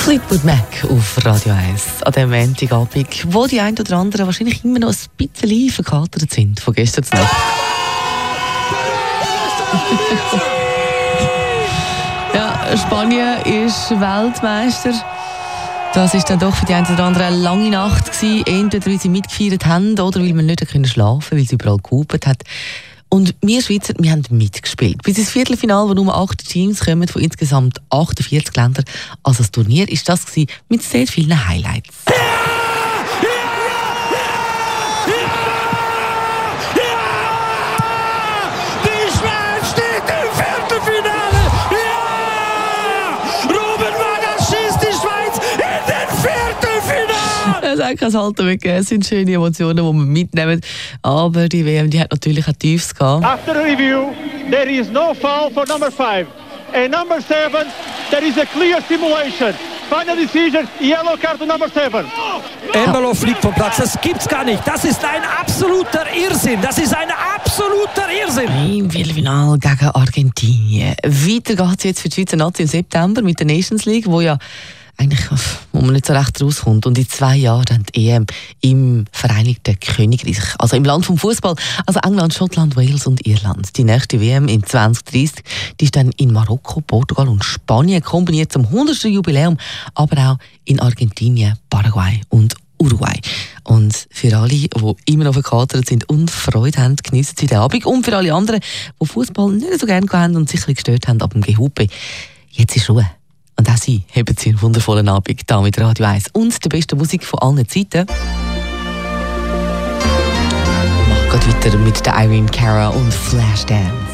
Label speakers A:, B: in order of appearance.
A: Fleetwood Mac auf Radio 1 an diesem Montagabend, wo die einen oder anderen wahrscheinlich immer noch ein bisschen verkatert sind von gestern Nacht. Ja, Spanien ist Weltmeister. Das war dann doch für die einen oder anderen eine lange Nacht gewesen. Entweder weil sie mitgefeiert haben oder weil man nicht schlafen konnte, weil sie überall gehupt hat. Und wir Schweizer, wir haben mitgespielt. Bis ins Viertelfinale, wo nur 8 Teams kommen, von insgesamt 48 Ländern. Also das Turnier war das mit sehr vielen Highlights.
B: Die Schweiz steht im Viertelfinale! Ja! Ruben Vargas schießt die Schweiz in den Viertelfinale!
A: Es hat kein Halten mehr gegeben. Es sind schöne Emotionen, die man mitnehmen. Aber die WM, die hat natürlich auch Tiefs gehabt.
C: After a review, there is no foul for number 5. And number 7, there is a clear simulation. Final decision, yellow card to number 7.
B: Embolo fliegt vom Platz, das gibt's gar nicht. Das ist ein absoluter Irrsinn. Das ist ein absoluter Irrsinn.
A: Im Viertelfinale gegen Argentinien. Weiter geht es jetzt für die Schweizer Nazi im September mit der Nations League, wo ja eigentlich, wo man nicht so recht rauskommt. Und in 2 Jahren dann die EM im Vereinigten Königreich, also im Land vom Fußball, also England, Schottland, Wales und Irland. Die nächste WM im 2030, die ist dann in Marokko, Portugal und Spanien, kombiniert zum 100. Jubiläum, aber auch in Argentinien, Paraguay und Uruguay. Und für alle, die immer noch verkatert sind und Freude haben, geniessen sie den Abend. Und für alle anderen, die Fußball nicht so gerne haben und sich ein bisschen gestört haben ab dem Gehupe, jetzt ist Ruhe. Und auch Sie haben Sie einen wundervollen Abend hier mit Radio 1 und der besten Musik von allen Zeiten. Ich mache gerade weiter mit der Irene Cara und Flashdance.